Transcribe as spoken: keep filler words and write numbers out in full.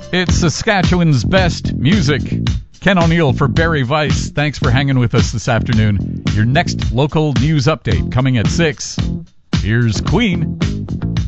It's Saskatchewan's best music. Ken O'Neill for Barry Weiss. Thanks for hanging with us this afternoon. Your next local news update coming at six. Here's Queen.